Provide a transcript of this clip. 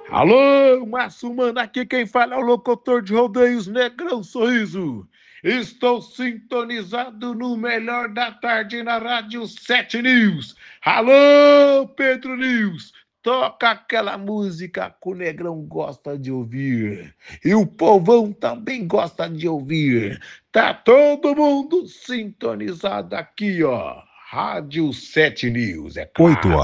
Alô, Márcio Mano, aqui quem fala é o locutor de rodeios Negrão Sorriso. Estou sintonizado no melhor da tarde na Rádio 7 News. Alô, Pedro News, toca aquela música que o Negrão gosta de ouvir. E o povão também gosta de ouvir. Tá todo mundo sintonizado aqui, ó. Rádio 7 News, é 8 claro.